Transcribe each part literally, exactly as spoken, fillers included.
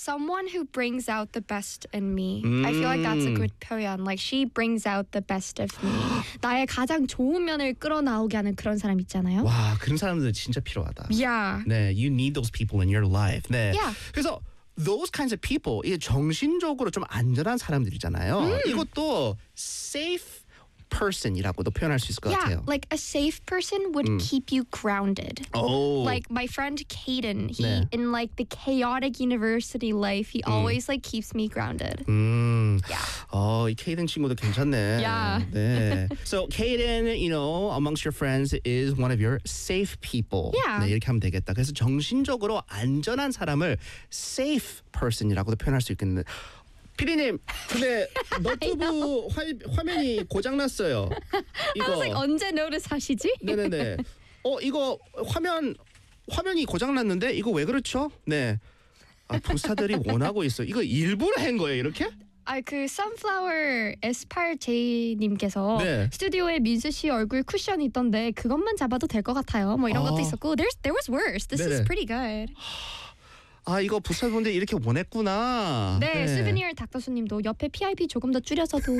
someone who brings out the best in me. Mm. I feel like that's a good 표현. Like she brings out the best of me. 나의 가장 좋은 면을 끌어나오게 하는 그런 사람 있잖아요. 와, 그런 사람들 진짜 필요하다. Yeah. 네, you need those people in your life. 네. Yeah. 그래서 those kinds of people, 이게 정신적으로 좀 안전한 사람들이잖아요. 음. 이것도 safe person이라고도 표현할 수 있을 것 yeah, 같아요. like a safe person would 음. keep you grounded. Oh. Like my friend Caden, he 네. in like the chaotic university life, he 음. always like keeps me grounded. 음. Yeah. 어, 이 케이든 친구도 괜찮네. Yeah. 네. So Caden, you know, amongst your friends is one of your safe people. Yeah. 네, 이렇게 하면 되겠다. 그래서 정신적으로 안전한 사람을 safe person이라고도 표현할 수 있겠는데. 피디님, 근데 너튜브 화, 화면이 고장났어요. 이거. I was like, 언제 notice 하시지? 네네네. 어, 이거 화면 화면이 고장났는데 이거 왜 그렇죠? 네. 아, 부스타들이 원하고 있어. 이거 일부러 한 거예요, 이렇게? 아, 그 sunflower 에스 팔 제이님께서 네. 스튜디오에 민수 씨 얼굴 쿠션이 있던데 그것만 잡아도 될 것 같아요. 뭐 이런 아. 것도 있었고, there's there was worse. This 네네. is pretty good. 아, 이거 부스타분들 이렇게 원했구나. 네, 스브니얼 닥터수님도 옆에 피아이피 조금 더 줄여서도.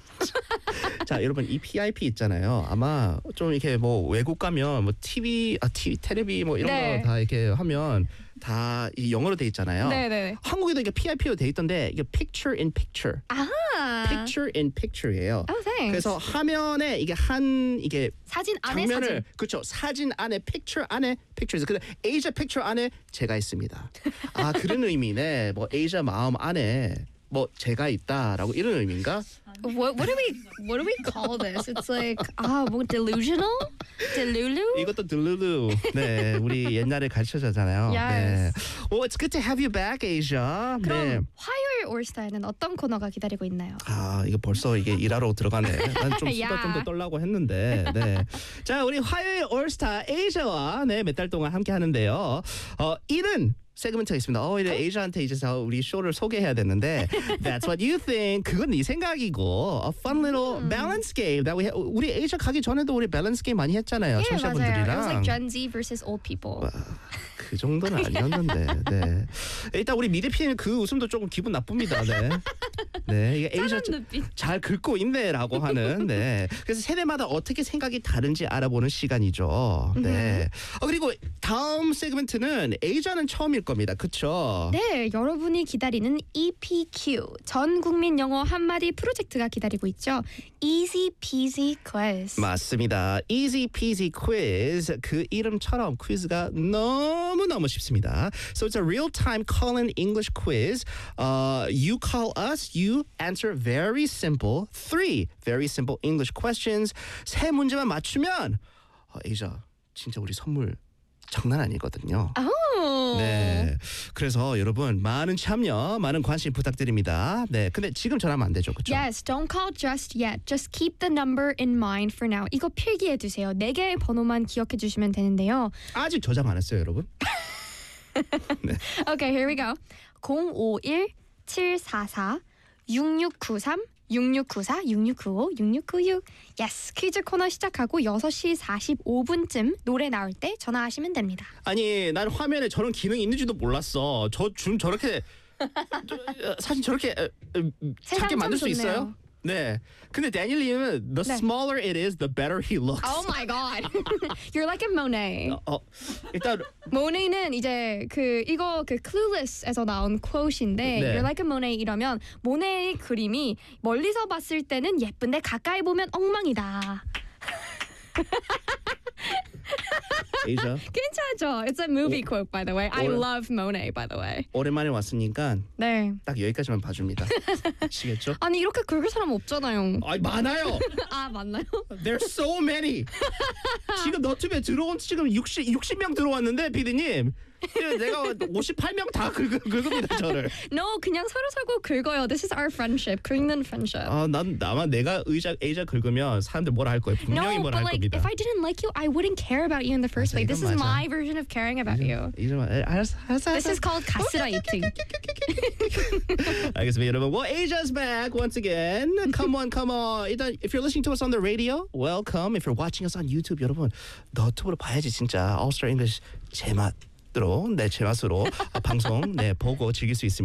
자, 여러분 이 피아이피 있잖아요. 아마 좀 이렇게 뭐 외국 가면 뭐 티비, 아 티비, 테레비 뭐 이런 네. 거 다 이렇게 하면 다 이 영어로 돼 있잖아요. 네네. 한국에도 이게 피아이피로 돼 있던데 이게 picture in picture, 아하. picture in picture예요. Oh, thanks. 그래서 화면에 이게 한 이게 사진 안에 장면을 사진. 그렇죠. 사진 안에 picture 안에 pictures. 근데 에이자 picture 안에 제가 있습니다. 아, 그런 의미네. 뭐 에이자 마음 안에 뭐 제가 있다라고 이런 의미인가? What what do we what do we call this? It's like ah, 뭐 delusional, delulu. 이것도 들루루. 네, 우리 옛날에 가르쳐줬잖아요. Yes. 네. Well, it's good to have you back, Asia. 그럼 네. 화요일 올스타에는 어떤 코너가 기다리고 있나요? 아, 이거 벌써 이게 일하러 들어가네. 난 좀 수다 야. 좀 더 떨라고 했는데. 네. 자, 우리 화요일 올스타 에이샤와 네, 몇 달 동안 함께 하는데요. 어, 일은 세그먼트가 있습니다. 어, 이제 에이샤한테 이제 우리 쇼를 소개해야 되는데 That's what you think. 그건 네 생각이고 A fun little balance game. that we ha- 우리 에이샤 가기 전에도 우리 밸런스 게임 많이 했잖아요. 예, 맞아요. It was 청취자분들이랑. like Gen Z versus old people. 그 정도는 아니었는데. 네. 일단 우리 미래 피디는 그 웃음도 조금 기분 나쁩니다. 네. 네, 이게 에이샤 짠한 눈빛. 잘 긁고 있네라고 하는. 네. 그래서 세대마다 어떻게 생각이 다른지 알아보는 시간이죠. 네. 어, 그리고 다음 세그먼트는 에이샤는 처음일 겁니다. 그렇죠? 네, 여러분이 기다리는 이피큐 전 국민 영어 한마디 프로젝트가 기다리고 있죠. Easy Peasy Quiz. 맞습니다. Easy Peasy Quiz. 그 이름처럼 퀴즈가 너무너무 쉽습니다. So it's a real-time call-in English quiz. Uh, you call us, you answer very simple, three very simple English questions. 세 문제만 맞추면 어, 에이자, 진짜 우리 선물 장난 아니거든요. Oh. 네, 그래서 여러분 많은 참여, 많은 관심 부탁드립니다. 네, 근데 지금 전화하면 안 되죠, 그렇죠? Yes, don't call just yet. Just keep the number in mind for now. 이거 필기해 두세요. 네 개의 번호만 기억해 주시면 되는데요. 아직 저장 안 했어요, 여러분. Okay, here we go. 공오일 칠사사 육육구삼 육육구사 육육구오 육육구육. Yes, 퀴즈 코너 시작하고 여섯 시 사십오 분쯤 노래 나올 때 전화하시면 됩니다. 아니, 난 화면에 저런 기능이 있는지도 몰랐어. 저 줌 저렇게 저, 어, 사진 저렇게 어, 어, 세상 작게 참 만들 수 좋네요. 있어요? 네. 근데 데니엘님은 the 네. smaller it is, the better he looks. Oh my god. You're like a Monet. 어, 어, 일단 모네는 이제 그 이거 그 Clueless에서 나온 quote인데 네. You're like a Monet 이러면 모네의 그림이 멀리서 봤을 때는 예쁜데 가까이 보면 엉망이다. 에이자 괜찮죠? It's a movie quote by the way. I 올- love Monet by the way. 오랜만에 왔으니까 네. 딱 여기까지만 봐줍니다. 아시겠죠? 아니 이렇게 긁을 사람 없잖아요. 아, 많아요. 아 맞나요? There's so many. 지금 너튜브에 들어온 지금 육십 육십 명 들어왔는데 피디님. 내가 오십팔 명 다 긁, 긁습니다 저를. No, 그냥 서로 서로 긁어요. This is our friendship. 긁는 friendship. 아, 난 나만 내가 의자 에이자 긁으면 사람들 뭐라 할 거예요. 분명히 No, 뭐라 but 할 like 겁니다. if I didn't like you, I wouldn't care about you in the first 맞아, place. This 이건 is 맞아. my version of caring about you. 이름 알았어, 알았어. This is called 가스라이팅. 알겠습니다, 여러분. Well, Asia's back once again. Come on, come on. 일단, if you're listening to us on the radio, welcome. If you're watching us on YouTube, 여러분, 너튜브로 봐야지 진짜 All Star English 제맛. 네, 제 맛으로 방송 네, 보고 즐길 수 있습니다.